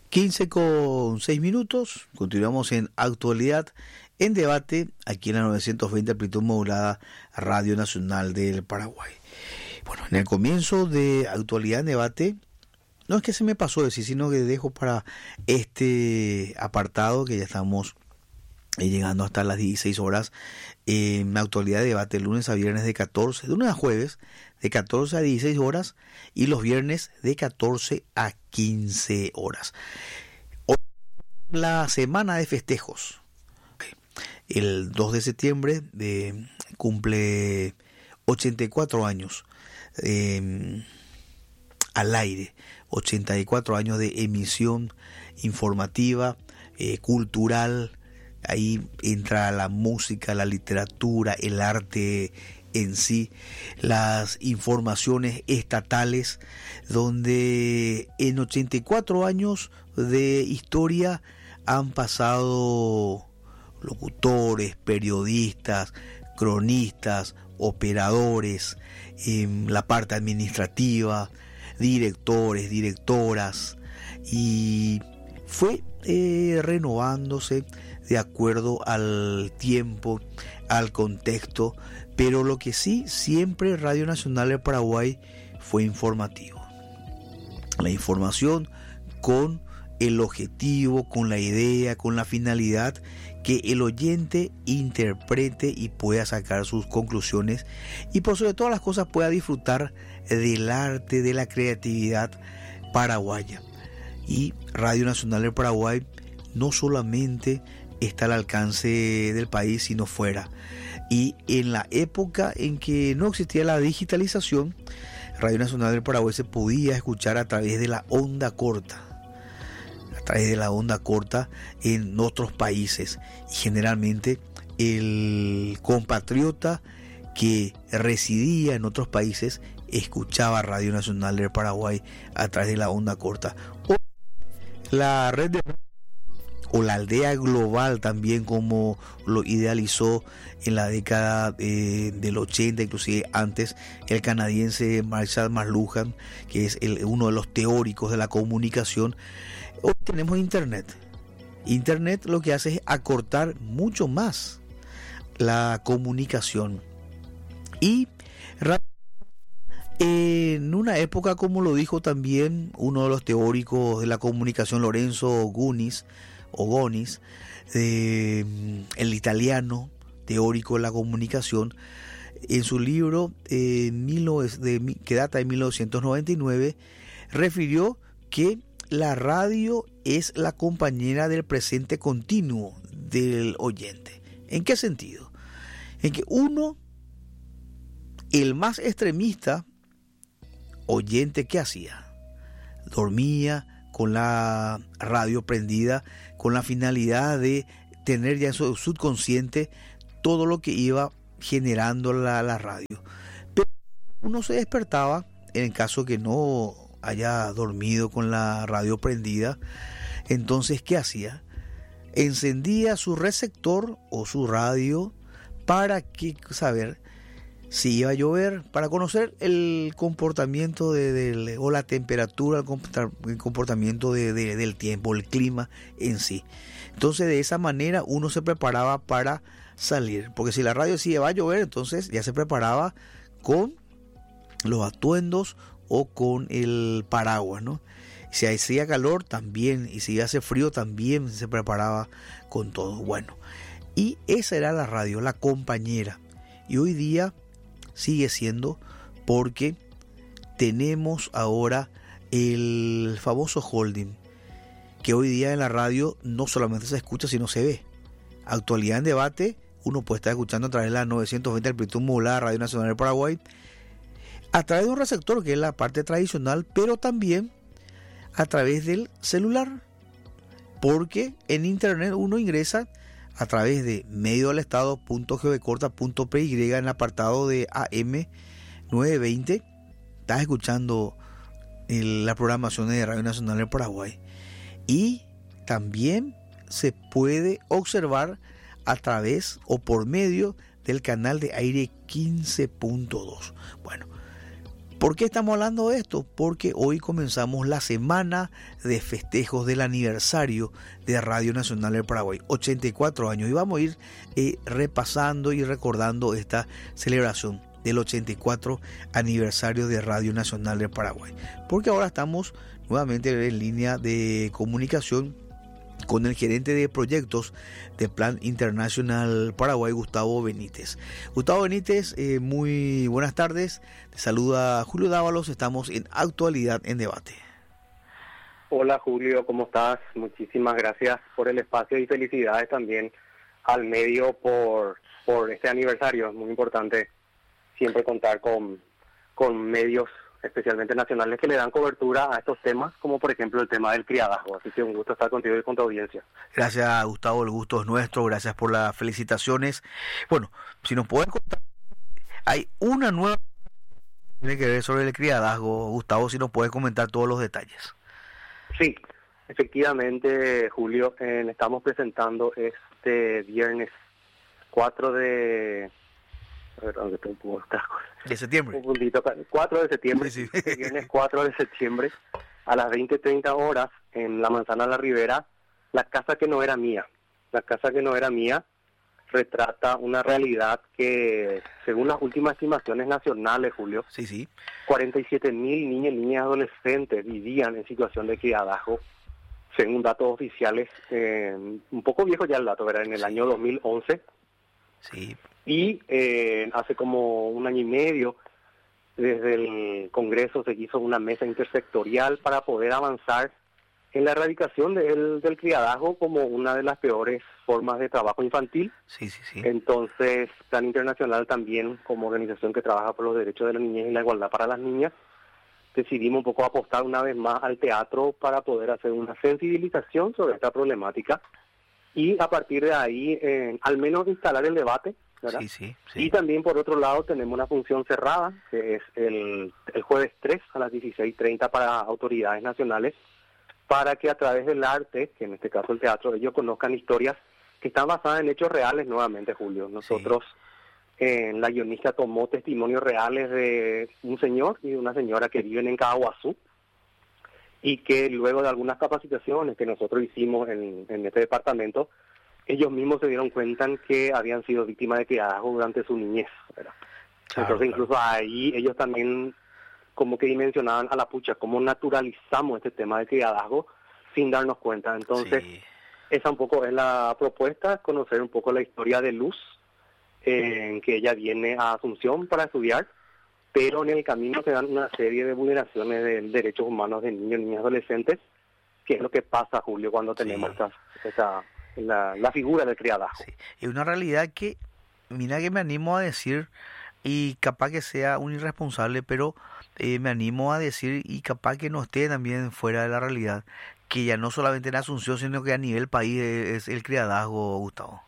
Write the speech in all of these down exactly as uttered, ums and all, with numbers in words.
quince con seis minutos, continuamos en Actualidad en Debate, aquí en la novecientos veinte amplitud modulada Radio Nacional del Paraguay. Bueno, en el comienzo de Actualidad en Debate, no es que se me pasó decir, sino que dejo para este apartado que ya estamos llegando hasta las dieciséis horas, en eh, Actualidad de Debate, lunes a viernes de catorce, de lunes a jueves, de catorce a dieciséis horas, y los viernes de catorce a quince horas. Hoy, la semana de festejos. El dos de septiembre de, cumple ochenta y cuatro años eh, al aire, ochenta y cuatro años de emisión informativa, eh, cultural. Ahí entra la música, la literatura, el arte en sí, las informaciones estatales, donde en ochenta y cuatro años de historia han pasado locutores, periodistas, cronistas, operadores, en la parte administrativa, directores, directoras, y fue eh, renovándose de acuerdo al tiempo, al contexto, pero lo que sí, siempre Radio Nacional del Paraguay fue informativo. La información con el objetivo, con la idea, con la finalidad que el oyente interprete y pueda sacar sus conclusiones, y por sobre todas las cosas pueda disfrutar del arte, de la creatividad paraguaya. Y Radio Nacional del Paraguay no solamente está al alcance del país, sino fuera. Y en la época en que no existía la digitalización, Radio Nacional del Paraguay se podía escuchar a través de la onda corta, a través de la onda corta en otros países. Y generalmente el compatriota que residía en otros países escuchaba Radio Nacional del Paraguay a través de la onda corta. O la red de o la aldea global también, como lo idealizó en la década eh, del ochenta, inclusive antes, el canadiense Marshall McLuhan, que es el, uno de los teóricos de la comunicación. Hoy tenemos internet. Internet lo que hace es acortar mucho más la comunicación. Y en una época, como lo dijo también uno de los teóricos de la comunicación, Lorenzo Gonis, o Gonis, eh, el italiano teórico de la comunicación, en su libro eh, de, que data de mil novecientos noventa y nueve, refirió que la radio es la compañera del presente continuo del oyente. ¿En qué sentido? En que uno, el más extremista oyente, ¿qué hacía? Dormía con la radio prendida, con la finalidad de tener ya en su subconsciente todo lo que iba generando la, la radio. Pero uno se despertaba, en el caso que no haya dormido con la radio prendida, entonces ¿qué hacía? Encendía su receptor o su radio para que, saber si iba a llover, para conocer el comportamiento de, de, o la temperatura, el comportamiento de, de, del tiempo, el clima en sí. Entonces de esa manera uno se preparaba para salir, porque si la radio decía va a llover, entonces ya se preparaba con los atuendos o con el paraguas, ¿no? Si hacía calor también, y si hace frío también se preparaba con todo. Bueno, y esa era la radio, la compañera. Y hoy día sigue siendo, porque tenemos ahora el famoso holding, que hoy día en la radio no solamente se escucha, sino se ve. Actualidad en Debate, uno puede estar escuchando a través de la novecientos veinte amplitud modulada Radio Nacional del Paraguay, a través de un receptor que es la parte tradicional, pero también a través del celular, porque en internet uno ingresa a través de medio del estado punto g v corta punto p y en el apartado de A M novecientos veinte. Estás escuchando el, la programación de Radio Nacional del Paraguay. Y también se puede observar a través o por medio del canal de aire quince punto dos. Bueno, ¿Por qué estamos hablando de esto? Porque hoy comenzamos la semana de festejos del aniversario de Radio Nacional del Paraguay, ochenta y cuatro años, y vamos a ir eh, repasando y recordando esta celebración del ochenta y cuatro aniversario de Radio Nacional del Paraguay, porque ahora estamos nuevamente en línea de comunicación con el gerente de proyectos de Plan Internacional Paraguay, Gustavo Benítez. Gustavo Benítez, eh, muy buenas tardes. Te saluda Julio Dávalos. Estamos en Actualidad en Debate. Hola Julio, ¿cómo estás? Muchísimas gracias por el espacio y felicidades también al medio por, por este aniversario. Es muy importante siempre contar con, con medios, especialmente nacionales, que le dan cobertura a estos temas, como por ejemplo el tema del criadazgo. Así que un gusto estar contigo y con tu audiencia. Gracias, Gustavo, el gusto es nuestro, gracias por las felicitaciones. Bueno, si nos pueden contar, hay una nueva que tiene que ver sobre el criadazgo. Gustavo, si nos puedes comentar todos los detalles. Sí, efectivamente, Julio, eh, estamos presentando este viernes cuatro de... A ver, ¿dónde te puedo buscar? De septiembre. Un puntito, cuatro de septiembre, Sí, sí. este viernes cuatro de septiembre, a las veinte treinta horas, en la Manzana La Ribera, La Casa que no era mía. La Casa que no era mía retrata una realidad que, según las últimas estimaciones nacionales, Julio, Sí, sí. cuarenta y siete mil niñas y niñas adolescentes vivían en situación de criadazgo, según datos oficiales, eh, un poco viejo ya el dato, ¿verdad? En el Sí. año dos mil once. Sí. Y eh, hace como un año y medio, desde el Congreso se hizo una mesa intersectorial para poder avanzar en la erradicación del, del criadazgo como una de las peores formas de trabajo infantil. Sí, sí, sí. Entonces, Plan Internacional también, como organización que trabaja por los derechos de la niñez y la igualdad para las niñas, decidimos un poco apostar una vez más al teatro para poder hacer una sensibilización sobre esta problemática y a partir de ahí, eh, al menos instalar el debate, ¿verdad? Sí, sí, sí. Y también, por otro lado, tenemos una función cerrada, que es el, el jueves tres a las dieciséis treinta para autoridades nacionales, para que a través del arte, que en este caso el teatro, ellos conozcan historias que están basadas en hechos reales nuevamente, Julio. Nosotros, sí. eh, la guionista tomó testimonios reales de un señor y de una señora que viven en Caguazú, y que luego de algunas capacitaciones que nosotros hicimos en, en este departamento, ellos mismos se dieron cuenta que habían sido víctimas de criadazgo durante su niñez, ¿verdad? Claro, Entonces, claro. Incluso ahí ellos también como que dimensionaban a la pucha cómo naturalizamos este tema de criadazgo sin darnos cuenta. Entonces, sí. Esa un poco es la propuesta, conocer un poco la historia de Luz, eh, en que ella viene a Asunción para estudiar, pero en el camino se dan una serie de vulneraciones de derechos humanos de niños, niñas, adolescentes, que es lo que pasa, Julio, cuando tenemos sí. esta, esta la, la figura del criadazgo. Sí. Es una realidad que, mira que me animo a decir, y capaz que sea un irresponsable, pero eh, me animo a decir, y capaz que no esté también fuera de la realidad, que ya no solamente en Asunción, sino que a nivel país es el criadazgo, Gustavo.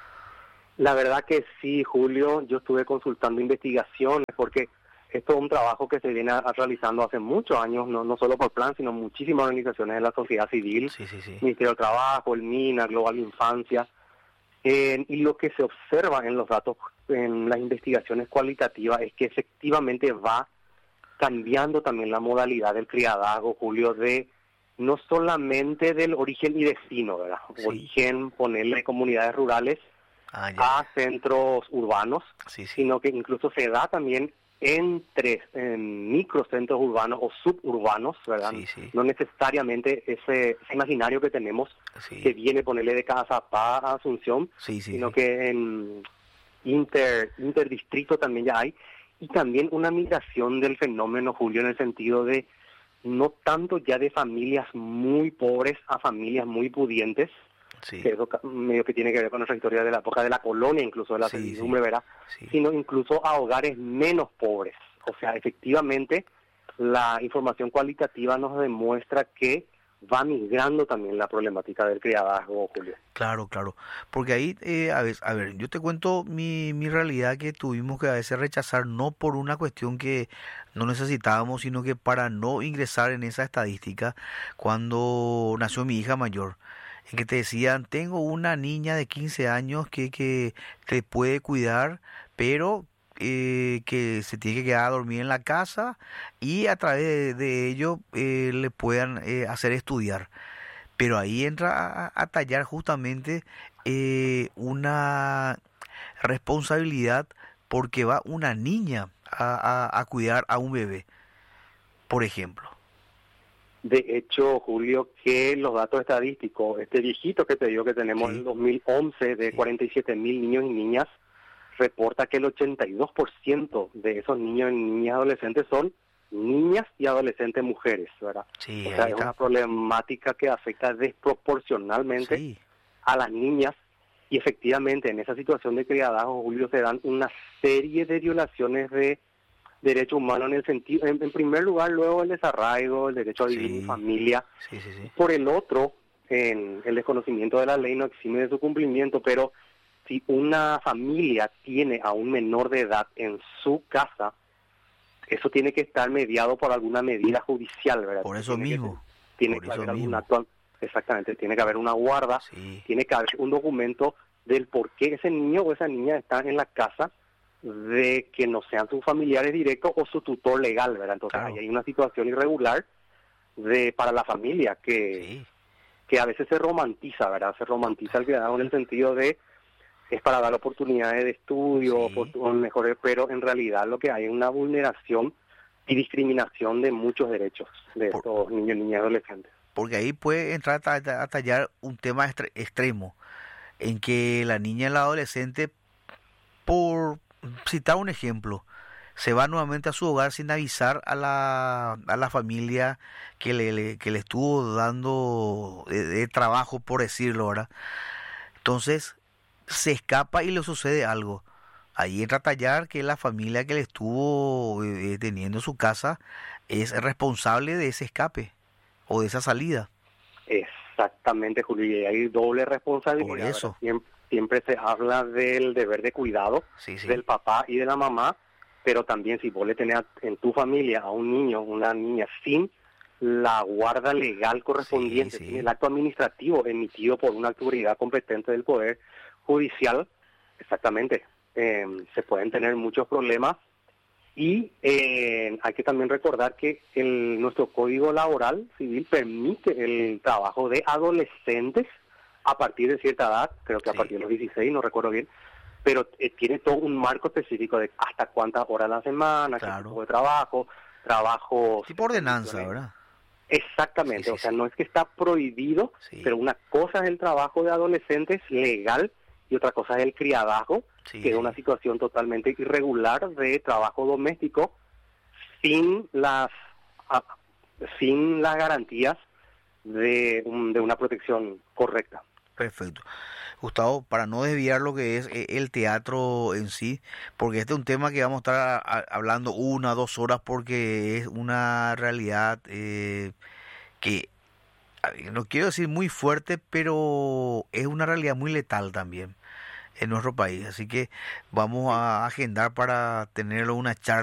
La verdad que sí, Julio, yo estuve consultando investigaciones, porque esto es un trabajo que se viene a, a realizando hace muchos años, no, no solo por Plan, sino muchísimas organizaciones de la sociedad civil, sí, sí, sí. Ministerio del Trabajo, el MINA, Global Infancia, eh, y lo que se observa en los datos, en las investigaciones cualitativas, es que efectivamente va cambiando también la modalidad del criadazgo, Julio, de no solamente del origen y destino, ¿verdad? Sí. Origen, ponerle comunidades rurales ah, a centros urbanos, sí, sí. sino que incluso se da también entre en microcentros urbanos o suburbanos, ¿verdad? Sí, sí. No necesariamente ese, ese imaginario que tenemos, sí. que viene ponerle de Cazapá a Asunción, sí, sí, sino sí. que en inter interdistrito también ya hay, y también una migración del fenómeno, Julio, en el sentido de no tanto ya de familias muy pobres a familias muy pudientes, sí. que eso medio que tiene que ver con nuestra historia de la época de la colonia, incluso de la sí, servidumbre, sí. ¿verdad? Sí. Sino incluso a hogares menos pobres. O sea, efectivamente, la información cualitativa nos demuestra que va migrando también la problemática del criadazgo, Julio. Claro, claro. Porque ahí, eh, a ver, a ver, yo te cuento mi, mi realidad, que tuvimos que a veces rechazar, no por una cuestión que no necesitábamos, sino que para no ingresar en esa estadística cuando nació mi hija mayor, en que te decían, tengo una niña de quince años que, que te puede cuidar, pero eh, que se tiene que quedar a dormir en la casa y a través de, de ello eh, le puedan eh, hacer estudiar. Pero ahí entra a, a tallar justamente eh, una responsabilidad porque va una niña a, a, a cuidar a un bebé, por ejemplo. De hecho, Julio, que los datos estadísticos, este viejito que te digo que tenemos Sí. en dos mil once de Sí. cuarenta y siete mil niños y niñas, reporta que el ochenta y dos por ciento de esos niños y niñas adolescentes son niñas y adolescentes mujeres, ¿verdad? Sí, O sea, ahí es está. una problemática que afecta desproporcionalmente Sí, a las niñas y efectivamente en esa situación de criadazgo, Julio, se dan una serie de violaciones de derechos humanos en el sentido, en, en primer lugar, luego el desarraigo, el derecho a vivir en sí, familia. sí, sí, sí. Por el otro, en el desconocimiento de la ley no exime de su cumplimiento, pero si una familia tiene a un menor de edad en su casa, eso tiene que estar mediado por alguna medida judicial, ¿verdad? Por eso tiene mismo, Que, tiene por que eso haber algún mismo. acto, exactamente, tiene que haber una guarda, Sí, tiene que haber un documento del por qué ese niño o esa niña están en la casa, de que no sean sus familiares directos o su tutor legal, ¿verdad? Entonces claro. ahí hay una situación irregular de para la familia que, Sí, que a veces se romantiza, ¿verdad? Se romantiza el criado en el sentido de es para dar oportunidades de estudio, sí. oportun- mejores, pero en realidad lo que hay es una vulneración y discriminación de muchos derechos de Por- estos niños, niñas y adolescentes. porque ahí puede entrar a, ta- a tallar un tema extre- extremo, en que la niña y la adolescente, por citar un ejemplo, se va nuevamente a su hogar sin avisar a la, a la familia que le, le- que le estuvo dando de, de trabajo, por decirlo, ¿verdad? Entonces, se escapa y le sucede algo. Ahí entra a tallar que la familia que le estuvo eh, teniendo en su casa es responsable de ese escape o de esa salida. Exactamente, Julio, y hay doble responsabilidad. Por ¿verdad? eso. Siempre, siempre se habla del deber de cuidado Sí, sí. del papá y de la mamá, pero también si vos le tenés en tu familia a un niño, una niña sin la guarda legal correspondiente, Sí, sí. sin el acto administrativo emitido por una autoridad competente del Poder Judicial, exactamente, eh, se pueden tener muchos problemas. Y eh, hay que también recordar que el, nuestro Código Laboral Civil permite el trabajo de adolescentes a partir de cierta edad, creo que Sí. a partir de los dieciséis, no recuerdo bien, pero eh, tiene todo un marco específico de hasta cuántas horas a la semana, qué Claro. tipo de trabajo, trabajos... Tipo ordenanza, ¿verdad? Exactamente, Sí, sí, o sea, sí. no es que está prohibido, Sí. pero una cosa es el trabajo de adolescentes legal y otra cosa es el criadazgo, Sí, que es sí. una situación totalmente irregular de trabajo doméstico sin las a- sin las garantías de, un- de una protección correcta. Perfecto. Gustavo, para no desviar lo que es eh, el teatro en sí, porque este es un tema que vamos a estar a- a- hablando una, dos horas, porque es una realidad eh, que, a ver, no quiero decir muy fuerte, pero es una realidad muy letal también en nuestro país. Así que vamos a agendar para tener una charla